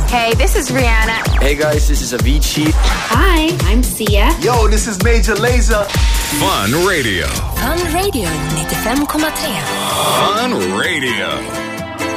Hey, this is Rihanna. Hey guys, this is Avicii. Hi, I'm Sia. Yo, this is Major Lazer. Fun Radio. Fun Radio 95,3. Fun Radio.